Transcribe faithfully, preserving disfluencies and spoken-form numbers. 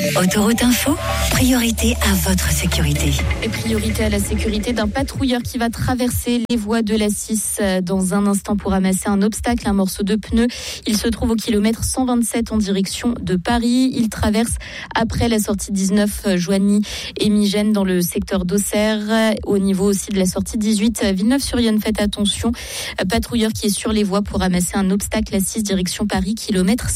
Autoroute Info, priorité à votre sécurité. Et priorité à la sécurité d'un patrouilleur qui va traverser les voies de l'A six dans un instant pour ramasser un obstacle, un morceau de pneu. Il se trouve au kilomètre cent vingt-sept en direction de Paris. Il traverse après la sortie dix-neuf Joigny et Migène dans le secteur d'Auxerre. Au niveau aussi de la sortie dix-huit Villeneuve-sur-Yonne, faites attention. Patrouilleur qui est sur les voies pour ramasser un obstacle, l'A six direction Paris, kilomètre